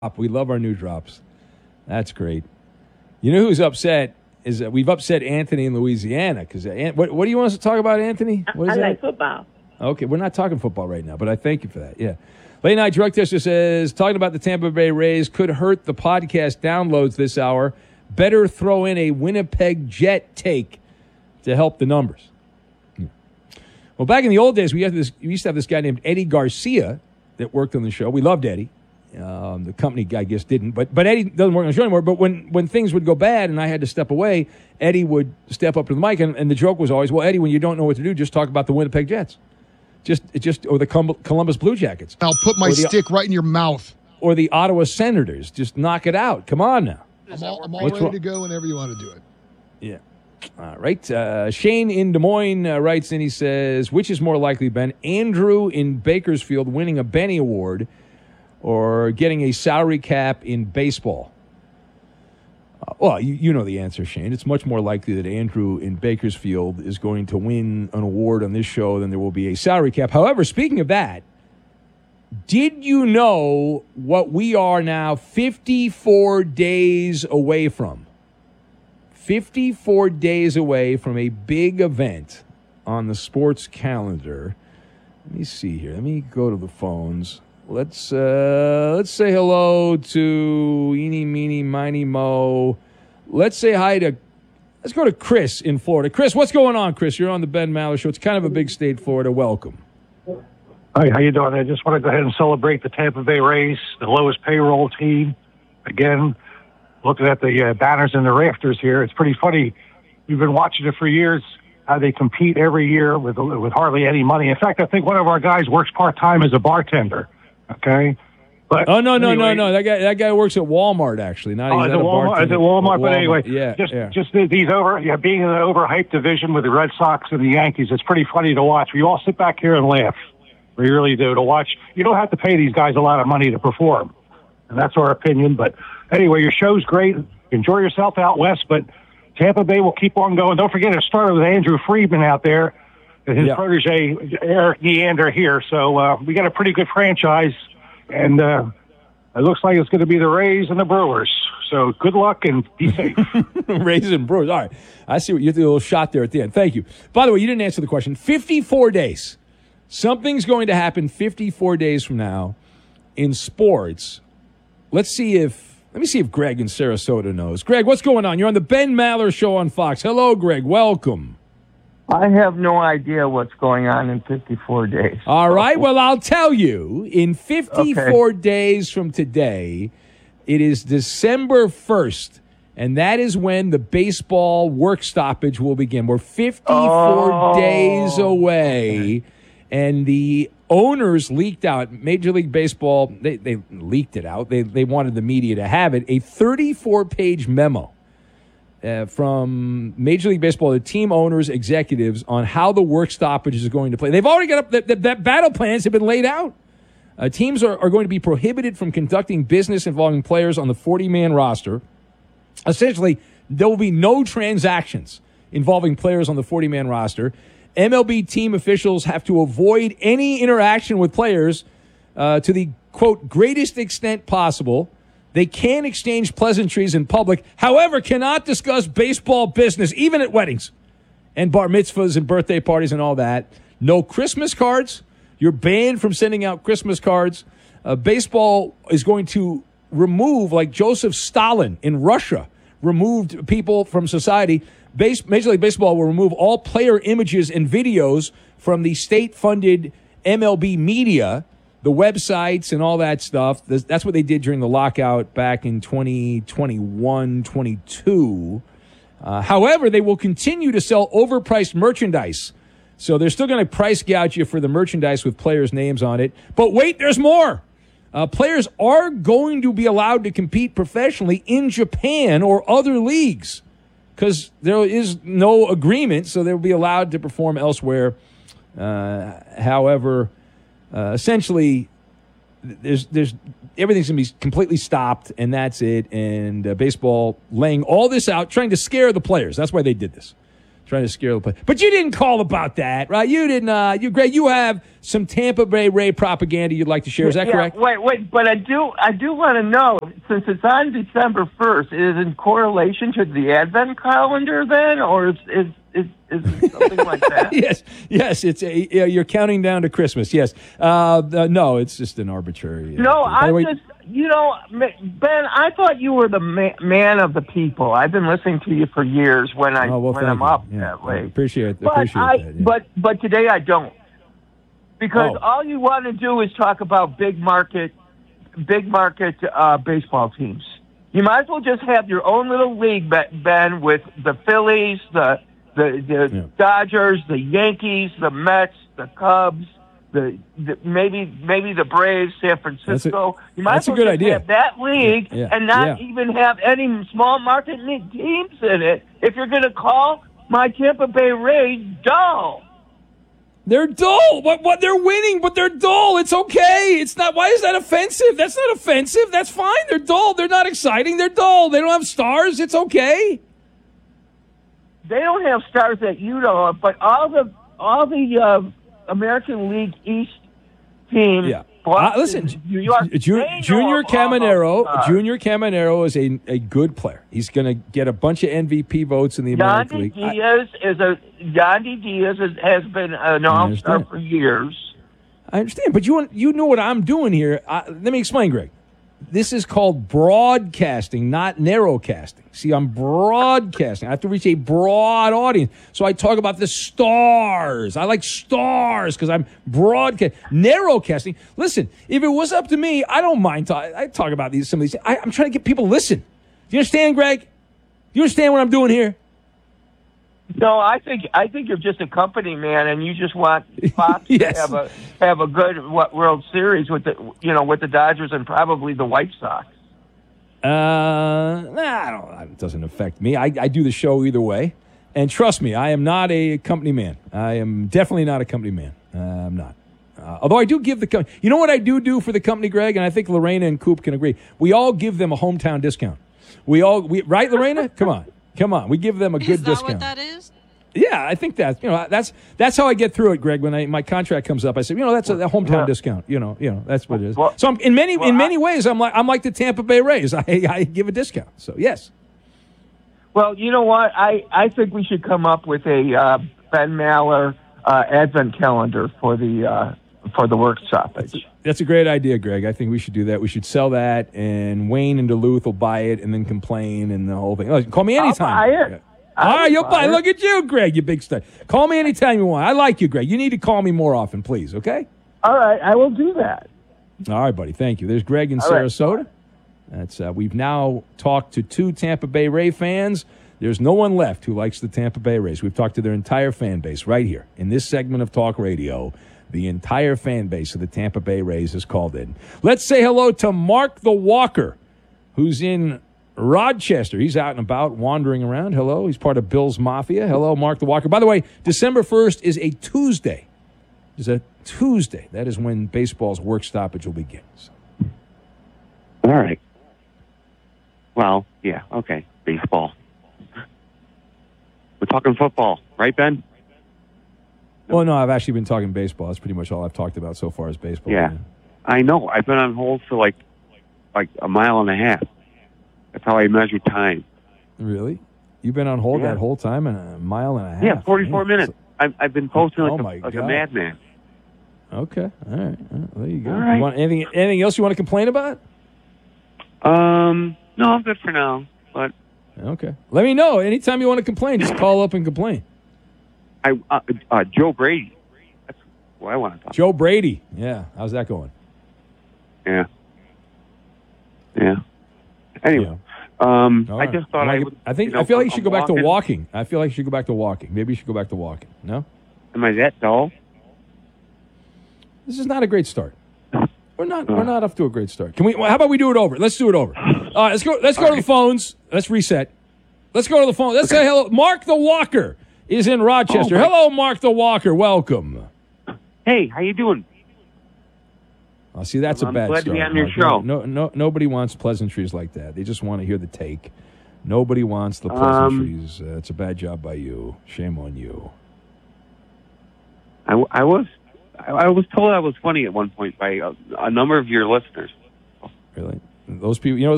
We love our new drops. That's great. You know who's upset is that we've upset Anthony in Louisiana. Because what do you want us to talk about, Anthony? What is I like football. Okay, we're not talking football right now, but I thank you for that. Yeah. Late Night Drug Tester says, talking about the Tampa Bay Rays could hurt the podcast downloads this hour. Better throw in a Winnipeg Jet take to help the numbers. Well, back in the old days, we used to have this guy named Eddie Garcia that worked on the show. We loved Eddie. The company, I guess, didn't. But Eddie doesn't work on the show anymore. But when things would go bad and I had to step away, Eddie would step up to the mic. And the joke was always, well, Eddie, when you don't know what to do, just talk about the Winnipeg Jets. Or the Columbus Blue Jackets. I'll put my stick right in your mouth. Or the Ottawa Senators. Just knock it out. Come on now. I'm all ready to go whenever you want to do it. Yeah. All right. Shane in Des Moines writes in, he says, which is more likely, Ben, Andrew in Bakersfield winning a Benny Award or getting a salary cap in baseball? Well, you know the answer, Shane. It's much more likely that Andrew in Bakersfield is going to win an award on this show than there will be a salary cap. However, speaking of that, did you know what we are now 54 days away from? 54 days away from a big event on the sports calendar. Let me see here. Let me go to the phones. Let's say hello to Eeny, Meeny, Miny, Mo. Let's go to Chris in Florida. Chris, what's going on, Chris? You're on the Ben Maller Show. It's kind of a big state, Florida. Welcome. Hi, how you doing? I just want to go ahead and celebrate the Tampa Bay Rays, the lowest payroll team. Again, looking at the banners in the rafters here, it's pretty funny. We've been watching it for years, how they compete every year with hardly any money. In fact, I think one of our guys works part-time as a bartender. Okay. But no. That guy works at Walmart, actually. Not he's at Walmart. Is it Walmart? But anyway, just these being in an overhyped division with the Red Sox and the Yankees, it's pretty funny to watch. We all sit back here and laugh. We really do, to watch. You don't have to pay these guys a lot of money to perform, and that's our opinion. But anyway, your show's great. Enjoy yourself out west, but Tampa Bay will keep on going. Don't forget, it started with Andrew Friedman out there. His protege, Eric Neander, here. So we got a pretty good franchise, and it looks like it's going to be the Rays and the Brewers. So good luck and be safe. Rays and Brewers. All right. I see what you did, a little shot there at the end. Thank you. By the way, you didn't answer the question. 54 days. Something's going to happen 54 days from now in sports. Let me see if Greg in Sarasota knows. Greg, what's going on? You're on the Ben Maller Show on Fox. Hello, Greg. Welcome. I have no idea what's going on in 54 days. All right. Well, I'll tell you. In 54 days from today, it is December 1st, and that is when the baseball work stoppage will begin. We're 54 days away, and the owners leaked out. Major League Baseball, they leaked it out. They wanted the media to have it. A 34-page memo. From Major League Baseball, the team owners, executives, on how the work stoppage is going to play. They've already got up that battle plans have been laid out. Teams are going to be prohibited from conducting business involving players on the 40-man roster. Essentially, there will be no transactions involving players on the 40-man roster. MLB team officials have to avoid any interaction with players to the, quote, greatest extent possible. They can exchange pleasantries in public, however, cannot discuss baseball business, even at weddings and bar mitzvahs and birthday parties and all that. No Christmas cards. You're banned from sending out Christmas cards. Baseball is going to remove, like Joseph Stalin in Russia, removed people from society. Major League Baseball will remove all player images and videos from the state-funded MLB media, the websites and all that stuff. That's what they did during the lockout back in 2021-22. However, they will continue to sell overpriced merchandise. So they're still going to price gouge you for the merchandise with players' names on it. But wait, there's more. Players are going to be allowed to compete professionally in Japan or other leagues because there is no agreement, so they'll be allowed to perform elsewhere. However, essentially, there's everything's going to be completely stopped, and that's it. And baseball laying all this out, trying to scare the players. That's why they did this. Trying to scare the play. But you didn't call about that, right? You didn't. Greg, you have some Tampa Bay Ray propaganda you'd like to share. Is that correct? Wait. But I do want to know, since it's on December 1st, is it in correlation to the Advent calendar then, or is something like that? Yes. It's you're counting down to Christmas. Yes. No, it's just an arbitrary. No, Ben, I thought you were the man of the people. I've been listening to you for years when I'm up that late. Appreciate that. But today I don't, because all you want to do is talk about big market baseball teams. You might as well just have your own little league, Ben, with the Phillies, the Dodgers, the Yankees, the Mets, the Cubs. Maybe the Braves, San Francisco. You might as well just have that league and not even have any small market league teams in it. If you're going to call my Tampa Bay Rays dull, they're dull. What? They're winning, but they're dull. It's okay. It's not. Why is that offensive? That's not offensive. That's fine. They're dull. They're not exciting. They're dull. They don't have stars. It's okay. They don't have stars that you know of, but all the American League East team. Yeah. Listen, New York, Junior Caminero is a good player. He's going to get a bunch of MVP votes in the American League. Yandy Diaz has been an all-star for years. I understand, but you know what I'm doing here. Let me explain, Greg. This is called broadcasting, not narrowcasting. See, I'm broadcasting. I have to reach a broad audience. So I talk about the stars. I like stars because I'm broadcasting. Narrowcasting. Listen, if it was up to me, I don't mind. I talk about some of these. I'm trying to get people to listen. Do you understand, Greg? Do you understand what I'm doing here? No, I think you're just a company man, and you just want Fox to have a good World Series with the Dodgers and probably the White Sox. It doesn't affect me. I do the show either way, and trust me, I am not a company man. I am definitely not a company man. I'm not. Although I do give the company. You know what I do for the company, Greg, and I think Lorena and Coop can agree. We all give them a hometown discount. Right, Lorena? Come on. We give them a good discount. Is that what that is? Yeah, I think that's how I get through it, Greg. When my contract comes up, I say, that's a hometown discount. That's what it is. So in many ways, I'm like the Tampa Bay Rays. I give a discount. So yes. Well, you know what? I think we should come up with a Ben Maller advent calendar for the work stoppage. That's a great idea, Greg. I think we should do that. We should sell that, and Wayne and Duluth will buy it and then complain and the whole thing. Call me anytime. I'll buy it. All right, you'll buy it. Look at you, Greg, you big stud. Call me anytime you want. I like you, Greg. You need to call me more often, please, okay? All right, I will do that. All right, buddy. Thank you. There's Greg in Sarasota. That's we've now talked to 2 Tampa Bay Ray fans. There's no one left who likes the Tampa Bay Rays. We've talked to their entire fan base right here in this segment of Talk Radio. The entire fan base of the Tampa Bay Rays is called in. Let's say hello to Mark the Walker, who's in Rochester. He's out and about, wandering around. Hello. He's part of Bill's Mafia. Hello, Mark the Walker. By the way, December 1st is a Tuesday. That is when baseball's work stoppage will begin. So. All right. Well, yeah, okay. Baseball. We're talking football, right, Ben? Well, no, I've actually been talking baseball. That's pretty much all I've talked about so far is baseball. Yeah. I know. I've been on hold for like a mile and a half. That's how I measure time. Really? You've been on hold that whole time and a mile and a half? Yeah, 44 minutes. I've been posting like a madman. Okay. All right. There you go. All right. You want anything else you want to complain about? No, I'm good for now. But okay. Let me know. Anytime you want to complain, just call up and complain. Joe Brady. That's what I want to talk about. Joe Brady. Yeah. How's that going? Yeah. Anyway, I just thought I feel like you should go back to walking. Maybe you should go back to walking. No? Am I that dull? This is not a great start. We're not up to a great start. How about we do it over? Let's do it over. Let's go to the phones. Let's reset. Let's go to the phone. Let's say hello. Mark the Walker is in Rochester. Hello, Mark the Walker. Welcome. Hey, how you doing? See, that's a bad start. I'm glad to be on your show. Nobody wants pleasantries like that. They just want to hear the take. Nobody wants the pleasantries. It's a bad job by you. Shame on you. I was told I was funny at one point by a number of your listeners. Really? Those people,